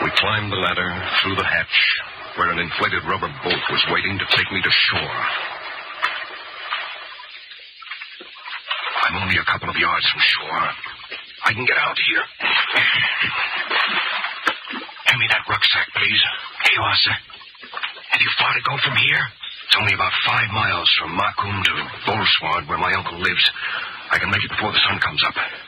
We climbed the ladder through the hatch, where an inflated rubber boat was waiting to take me to shore. I'm only a couple of yards from shore. I can get out here. Hand me that rucksack, please. Here you are, sir. Have you far to go from here? It's only about 5 miles from Markham to Bolsward, where my uncle lives. I can make it before the sun comes up.